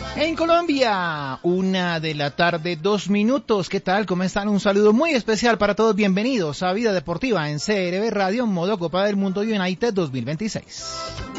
En Colombia, 1:02 p.m. ¿Qué tal? ¿Cómo están? Un saludo muy especial para todos. Bienvenidos a Vida Deportiva en CRB Radio, modo Copa del Mundo United 2026.